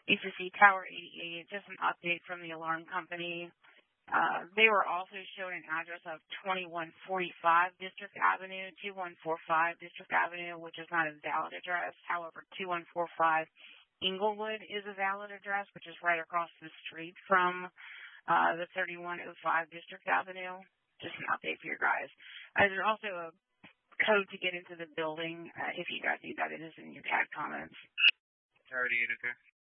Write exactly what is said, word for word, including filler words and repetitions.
A C C Tower eighty-eight, just an update from the alarm company. Uh, they were also showing an address of twenty-one forty-five District Avenue, twenty-one forty-five District Avenue, which is not a valid address. However, twenty-one forty-five Inglewood is a valid address, which is right across the street from uh, the thirty-one oh five District Avenue. Just an update for you guys. Uh, there's also a code to get into the building. Uh, if you guys need that, it is in your tag comments. Tower eighty-eight, okay.